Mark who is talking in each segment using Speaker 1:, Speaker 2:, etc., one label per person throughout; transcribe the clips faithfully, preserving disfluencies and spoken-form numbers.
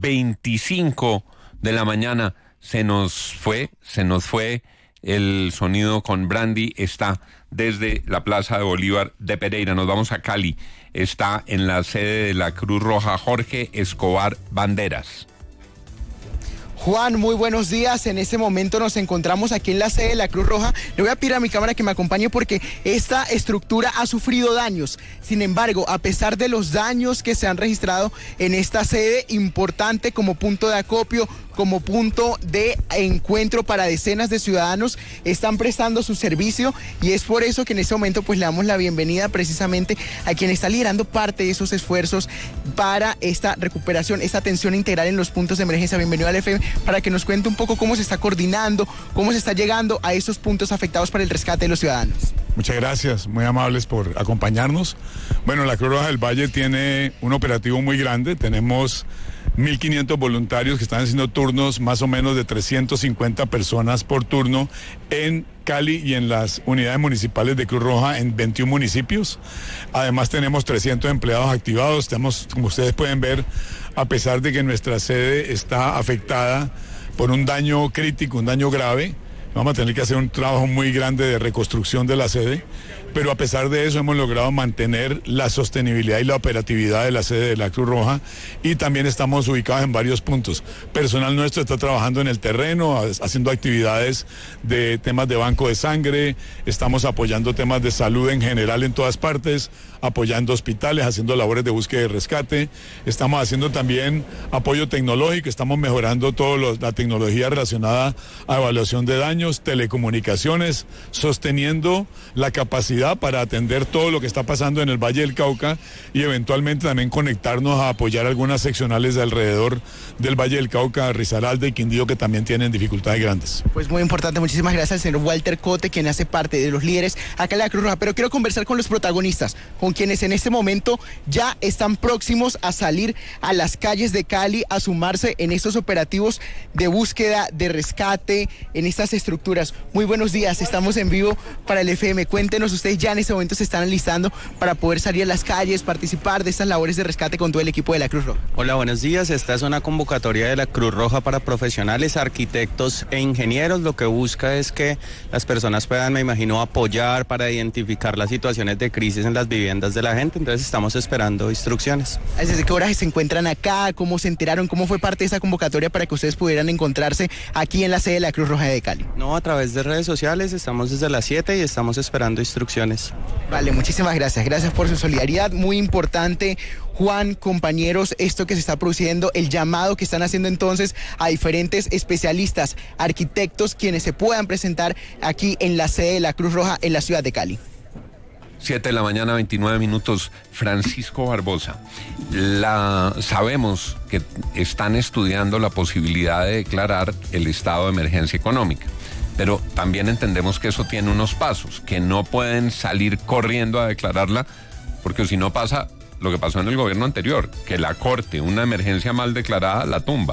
Speaker 1: veinticinco de la mañana. Se nos fue, se nos fue el sonido con Brandy. Está desde la Plaza de Bolívar de Pereira. Nos vamos a Cali. Está en la sede de la Cruz Roja Jorge Escobar Banderas.
Speaker 2: Juan, muy buenos días. En este momento nos encontramos aquí en la sede de la Cruz Roja. Le voy a pedir a mi cámara que me acompañe porque esta estructura ha sufrido daños. Sin embargo, a pesar de los daños que se han registrado en esta sede importante como punto de acopio, como punto de encuentro para decenas de ciudadanos, están prestando su servicio, y es por eso que en este momento pues le damos la bienvenida precisamente a quien está liderando parte de esos esfuerzos para esta recuperación, esta atención integral en los puntos de emergencia. Bienvenido al F M para que nos cuente un poco cómo se está coordinando, cómo se está llegando a esos puntos afectados para el rescate de los ciudadanos.
Speaker 3: Muchas gracias, muy amables por acompañarnos. Bueno, la Cruz Roja del Valle tiene un operativo muy grande. Tenemos mil quinientos voluntarios que están haciendo turnos, más o menos de trescientas cincuenta personas por turno en Cali y en las unidades municipales de Cruz Roja en veintiún municipios. Además tenemos trescientos empleados activados. Estamos, como ustedes pueden ver, a pesar de que nuestra sede está afectada por un daño crítico, un daño grave, vamos a tener que hacer un trabajo muy grande de reconstrucción de la sede, pero a pesar de eso hemos logrado mantener la sostenibilidad y la operatividad de la sede de la Cruz Roja, y también estamos ubicados en varios puntos. Personal nuestro está trabajando en el terreno, haciendo actividades de temas de banco de sangre, estamos apoyando temas de salud en general en todas partes, apoyando hospitales, haciendo labores de búsqueda y rescate. Estamos haciendo también apoyo tecnológico, estamos mejorando toda la tecnología relacionada a evaluación de daños, telecomunicaciones, sosteniendo la capacidad para atender todo lo que está pasando en el Valle del Cauca, y eventualmente también conectarnos a apoyar algunas seccionales de alrededor del Valle del Cauca, Risaralda y Quindío, que también tienen dificultades grandes.
Speaker 2: Pues muy importante, muchísimas gracias al señor Walter Cote, quien hace parte de los líderes acá en la Cruz Roja. Pero quiero conversar con los protagonistas, con quienes en este momento ya están próximos a salir a las calles de Cali a sumarse en estos operativos de búsqueda, de rescate, en estas estructuras. Muy buenos días, estamos en vivo para el F M. Cuéntenos, ustedes ya en este momento se están alistando para poder salir a las calles, participar de estas labores de rescate con todo el equipo de la Cruz Roja.
Speaker 4: Hola, buenos días. Esta es una convocatoria de la Cruz Roja para profesionales, arquitectos e ingenieros. Lo que busca es que las personas puedan, me imagino, apoyar para identificar las situaciones de crisis en las viviendas de la gente. Entonces estamos esperando instrucciones.
Speaker 2: ¿Desde qué horas se encuentran acá? ¿Cómo se enteraron? ¿Cómo fue parte de esa convocatoria para que ustedes pudieran encontrarse aquí en la sede de la Cruz Roja de Cali?
Speaker 4: No, a través de redes sociales. Estamos desde las siete y estamos esperando instrucciones.
Speaker 2: Vale, muchísimas gracias. Gracias por su solidaridad. Muy importante, Juan, compañeros, esto que se está produciendo, el llamado que están haciendo entonces a diferentes especialistas, arquitectos, quienes se puedan presentar aquí en la sede de la Cruz Roja en la ciudad de Cali.
Speaker 1: siete de la mañana, veintinueve minutos. Francisco Barbosa, la, sabemos que están estudiando la posibilidad de declarar el estado de emergencia económica, pero también entendemos que eso tiene unos pasos, que no pueden salir corriendo a declararla, porque si no pasa lo que pasó en el gobierno anterior, que la Corte, una emergencia mal declarada, la tumba.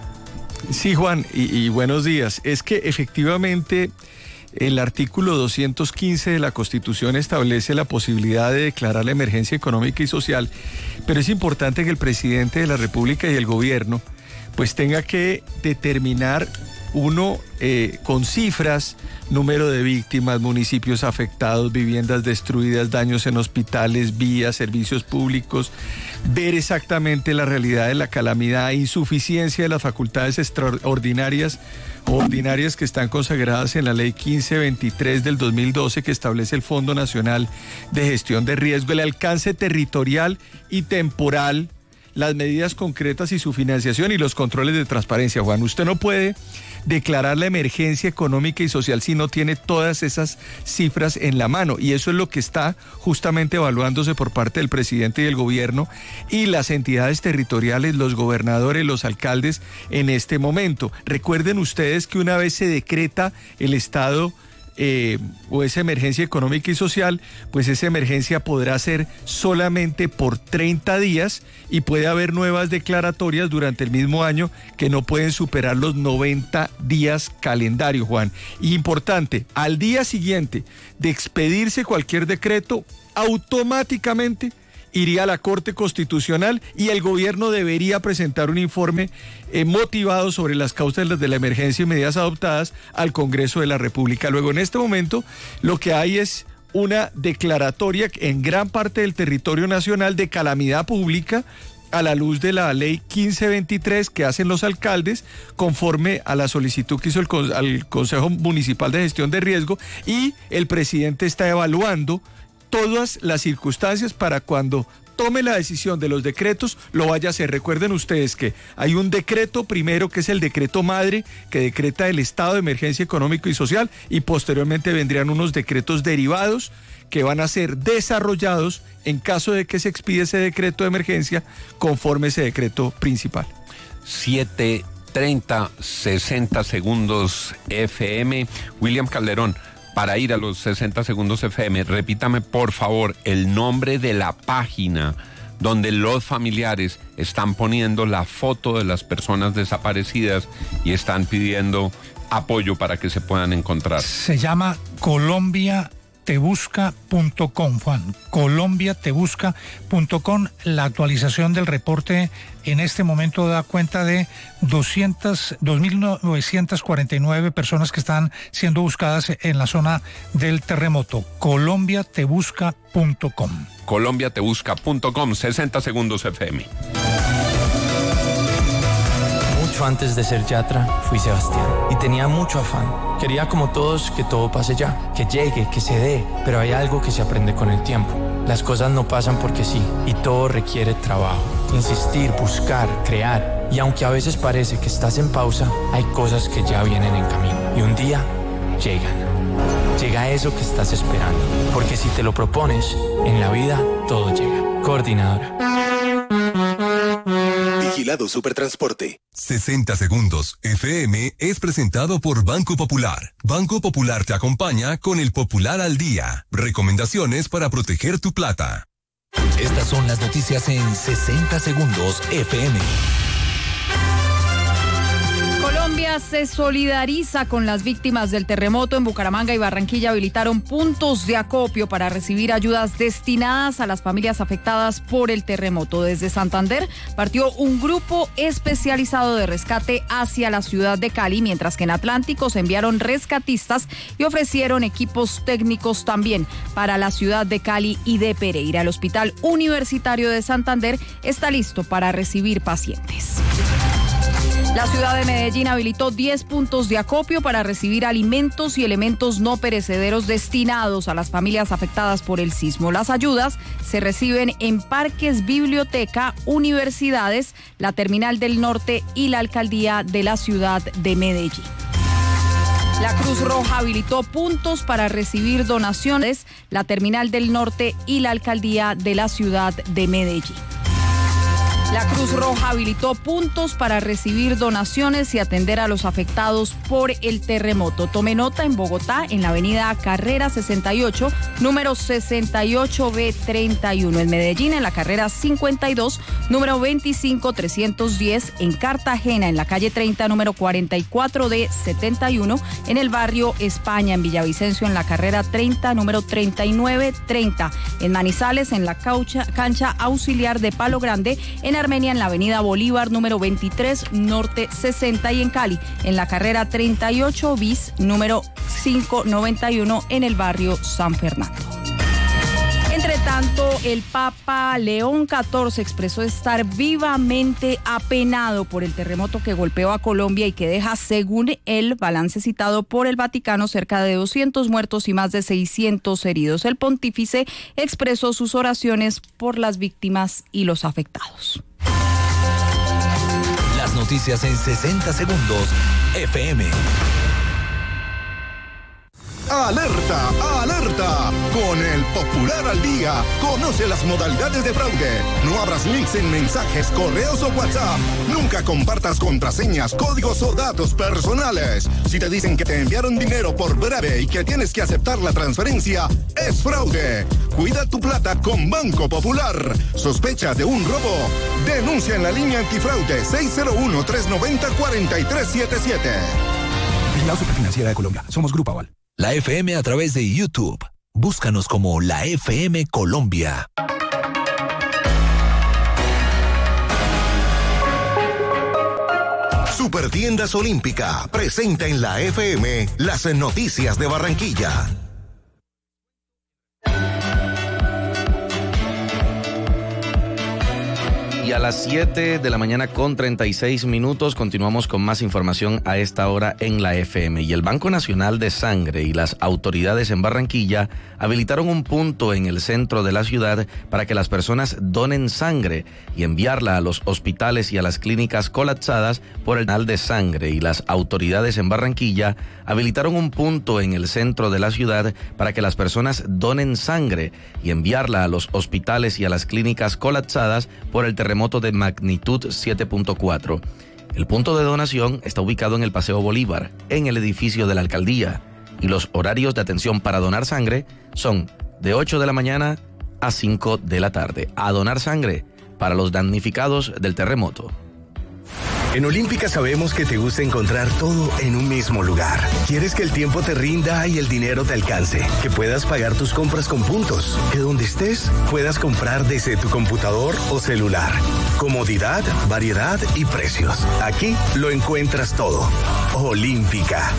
Speaker 5: Sí, Juan, y, y buenos días. Es que efectivamente el artículo doscientos quince de la Constitución establece la posibilidad de declarar la emergencia económica y social, pero es importante que el presidente de la República y el gobierno pues tenga que determinar, uno, eh, con cifras, número de víctimas, municipios afectados, viviendas destruidas, daños en hospitales, vías, servicios públicos, ver exactamente la realidad de la calamidad, insuficiencia de las facultades extraordinarias ordinarias que están consagradas en la ley quince veintitrés del dos mil doce, que establece el Fondo Nacional de Gestión de Riesgo, el alcance territorial y temporal, las medidas concretas y su financiación y los controles de transparencia. Juan, usted no puede declarar la emergencia económica y social si no tiene todas esas cifras en la mano, y eso es lo que está justamente evaluándose por parte del presidente y del gobierno y las entidades territoriales, los gobernadores, los alcaldes en este momento. Recuerden ustedes que una vez se decreta el estado Eh, o esa emergencia económica y social, pues esa emergencia podrá ser solamente por treinta días y puede haber nuevas declaratorias durante el mismo año que no pueden superar los noventa días calendario, Juan. Y importante, al día siguiente de expedirse cualquier decreto, automáticamente iría a la Corte Constitucional y el gobierno debería presentar un informe eh, motivado sobre las causas de la emergencia y medidas adoptadas al Congreso de la República. Luego, en este momento, lo que hay es una declaratoria en gran parte del territorio nacional de calamidad pública a la luz de la ley quince veintitrés que hacen los alcaldes conforme a la solicitud que hizo el, al Consejo Municipal de Gestión de Riesgo, y el presidente está evaluando todas las circunstancias para cuando tome la decisión de los decretos, lo vaya a hacer. Recuerden ustedes que hay un decreto primero que es el decreto madre que decreta el estado de emergencia económico y social, y posteriormente vendrían unos decretos derivados que van a ser desarrollados en caso de que se expida ese decreto de emergencia conforme ese decreto principal.
Speaker 1: siete treinta, sesenta segundos F M. William Calderón, para ir a los sesenta segundos F M, repítame por favor el nombre de la página donde los familiares están poniendo la foto de las personas desaparecidas y están pidiendo apoyo para que se puedan encontrar.
Speaker 6: Se llama Colombia te busca punto com, Juan, Colombia te busca punto com. La actualización del reporte en este momento da cuenta de dos mil novecientas cuarenta y nueve personas que están siendo buscadas en la zona del terremoto. Colombia te busca punto com.
Speaker 1: Colombia te busca punto com, sesenta segundos F M.
Speaker 7: Mucho antes de ser Yatra, fui Sebastián y tenía mucho afán. Quería como todos que todo pase ya, que llegue, que se dé, pero hay algo que se aprende con el tiempo. Las cosas no pasan porque sí, y todo requiere trabajo. Insistir, buscar, crear. Y aunque a veces parece que estás en pausa, hay cosas que ya vienen en camino. Y un día, llegan. Llega eso que estás esperando. Porque si te lo propones, en la vida todo llega. Coordinadora.
Speaker 8: Vigilado Supertransporte.
Speaker 9: sesenta segundos F M es presentado por Banco Popular. Banco Popular te acompaña con el Popular al Día. Recomendaciones para proteger tu plata.
Speaker 8: Estas son las noticias en sesenta segundos F M.
Speaker 10: Colombia se solidariza con las víctimas del terremoto. En Bucaramanga y Barranquilla habilitaron puntos de acopio para recibir ayudas destinadas a las familias afectadas por el terremoto. Desde Santander partió un grupo especializado de rescate hacia la ciudad de Cali, mientras que en Atlántico se enviaron rescatistas y ofrecieron equipos técnicos también para la ciudad de Cali y de Pereira. El Hospital Universitario de Santander está listo para recibir pacientes. La ciudad de Medellín habilitó diez puntos de acopio para recibir alimentos y elementos no perecederos destinados a las familias afectadas por el sismo. Las ayudas se reciben en parques, biblioteca, universidades, la Terminal del Norte y la Alcaldía de la ciudad de Medellín. La Cruz Roja habilitó puntos para recibir donaciones, la Terminal del Norte y la Alcaldía de la ciudad de Medellín. La Cruz Roja habilitó puntos para recibir donaciones y atender a los afectados por el terremoto. Tome nota: en Bogotá, en la avenida Carrera sesenta y ocho, número sesenta y ocho B treinta y uno. En Medellín, en la carrera cincuenta y dos, número veinticinco trescientos diez. En Cartagena, en la calle treinta, número cuarenta y cuatro D setenta y uno. En el barrio España, en Villavicencio, en la carrera treinta, número treinta y nueve treinta. En Manizales, en la caucha, cancha auxiliar de Palo Grande. En Armenia, en la avenida Bolívar, número veintitrés, norte sesenta, y en Cali, en la carrera treinta y ocho bis, número quinientos noventa y uno, en el barrio San Fernando. Entre tanto, el Papa León catorce expresó estar vivamente apenado por el terremoto que golpeó a Colombia y que deja, según el balance citado por el Vaticano, cerca de doscientos muertos y más de seiscientos heridos. El pontífice expresó sus oraciones por las víctimas y los afectados.
Speaker 8: Las noticias en sesenta segundos F M.
Speaker 11: ¡Alerta! ¡Alerta! Con el Popular al Día, conoce las modalidades de fraude. No abras links en mensajes, correos o WhatsApp. Nunca compartas contraseñas, códigos o datos personales. Si te dicen que te enviaron dinero por breve y que tienes que aceptar la transferencia, es fraude. Cuida tu plata con Banco Popular. ¿Sospecha de un robo? Denuncia en la línea antifraude seis cero uno, tres nueve cero, cuatro tres siete siete.
Speaker 8: Vigilado Superfinanciera de Colombia. Somos Grupo Aval. La F M a través de YouTube. Búscanos como la F M Colombia.
Speaker 11: Supertiendas Olímpica presenta en la F M las noticias de Barranquilla.
Speaker 12: Y a las siete de la mañana con treinta y seis minutos continuamos con más información a esta hora en la F M. Y el Banco Nacional de Sangre y las autoridades en Barranquilla habilitaron un punto en el centro de la ciudad para que las personas donen sangre y enviarla a los hospitales y a las clínicas colapsadas por el Nacional de Sangre. Y las autoridades en Barranquilla habilitaron un punto en el centro de la ciudad para que las personas donen sangre y enviarla a los hospitales y a las clínicas colapsadas por el terremoto de magnitud siete punto cuatro. El punto de donación está ubicado en el Paseo Bolívar, en el edificio de la alcaldía, y los horarios de atención para donar sangre son de ocho de la mañana a cinco de la tarde. A donar sangre para los damnificados del terremoto.
Speaker 13: En Olímpica sabemos que te gusta encontrar todo en un mismo lugar. Quieres que el tiempo te rinda y el dinero te alcance, que puedas pagar tus compras con puntos, que donde estés puedas comprar desde tu computador o celular. Comodidad, variedad y precios. Aquí lo encuentras todo. Olímpica.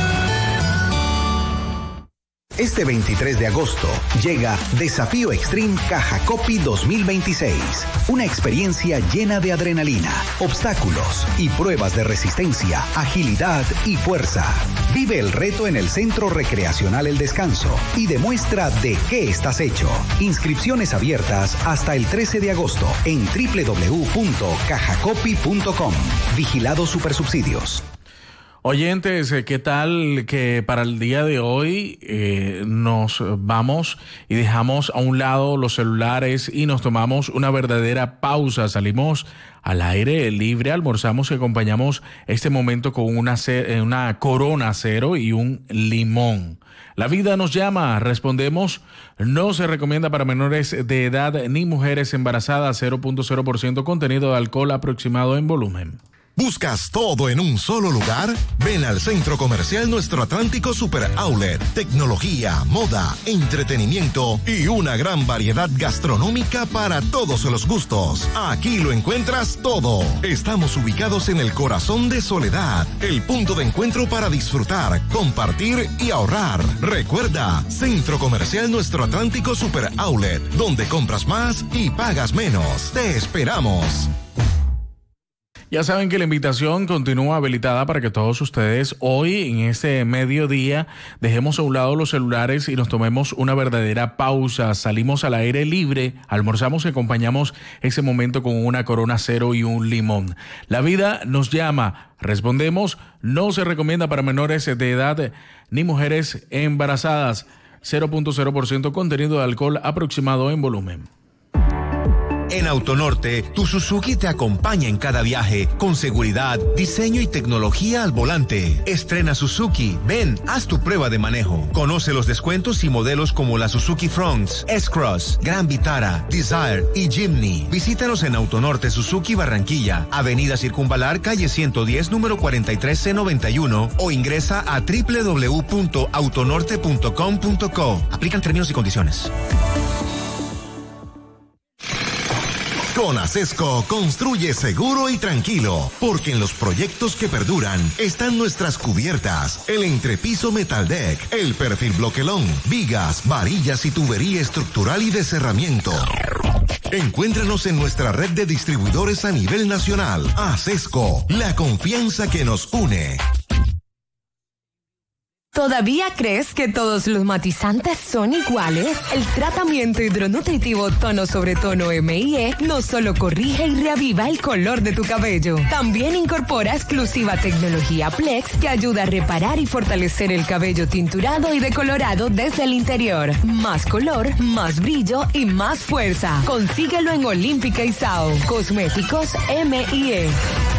Speaker 14: Este veintitrés de agosto llega Desafío Extreme Caja Copy dos mil veintiséis. Una experiencia llena de adrenalina, obstáculos y pruebas de resistencia, agilidad y fuerza. Vive el reto en el Centro Recreacional El Descanso y demuestra de qué estás hecho. Inscripciones abiertas hasta el trece de agosto en doble u doble u doble u punto caja copy punto com. Vigilado Supersubsidios.
Speaker 15: Oyentes, ¿qué tal que para el día de hoy eh, nos vamos y dejamos a un lado los celulares y nos tomamos una verdadera pausa? Salimos al aire libre, almorzamos y acompañamos este momento con una, una Corona Cero y un limón. La vida nos llama, respondemos, no se recomienda para menores de edad ni mujeres embarazadas, cero punto cero por ciento contenido de alcohol aproximado en volumen.
Speaker 11: ¿Buscas todo en un solo lugar? Ven al Centro Comercial Nuestro Atlántico Super Outlet. Tecnología, moda, entretenimiento y una gran variedad gastronómica para todos los gustos. Aquí lo encuentras todo. Estamos ubicados en el corazón de Soledad, el punto de encuentro para disfrutar, compartir y ahorrar. Recuerda, Centro Comercial Nuestro Atlántico Super Outlet, donde compras más y pagas menos. Te esperamos.
Speaker 15: Ya saben que la invitación continúa habilitada para que todos ustedes hoy en este mediodía dejemos a un lado los celulares y nos tomemos una verdadera pausa. Salimos al aire libre, almorzamos y acompañamos ese momento con una Corona Cero y un limón. La vida nos llama, respondemos, no se recomienda para menores de edad ni mujeres embarazadas, cero punto cero por ciento contenido de alcohol aproximado en volumen.
Speaker 16: En Autonorte, tu Suzuki te acompaña en cada viaje, con seguridad, diseño y tecnología al volante. Estrena Suzuki, ven, haz tu prueba de manejo. Conoce los descuentos y modelos como la Suzuki Fronts, S-Cross, Gran Vitara, Desire y Jimny. Visítanos en Autonorte Suzuki Barranquilla, Avenida Circunvalar, calle ciento diez, número cuarenta y tres C noventa y uno, o ingresa a doble u doble u doble u punto autonorte punto com punto co. Aplican términos y condiciones.
Speaker 11: Con Acesco construye seguro y tranquilo, porque en los proyectos que perduran están nuestras cubiertas, el entrepiso Metal Deck, el perfil bloquelón, vigas, varillas y tubería estructural y de cerramiento. Encuéntranos en nuestra red de distribuidores a nivel nacional. Acesco, la confianza que nos une.
Speaker 17: ¿Todavía crees que todos los matizantes son iguales? El tratamiento hidronutritivo tono sobre tono M I E no solo corrige y reaviva el color de tu cabello, también incorpora exclusiva tecnología Plex que ayuda a reparar y fortalecer el cabello tinturado y decolorado desde el interior. Más color, más brillo y más fuerza. Consíguelo en Olímpica y Sao. Cosméticos M I E.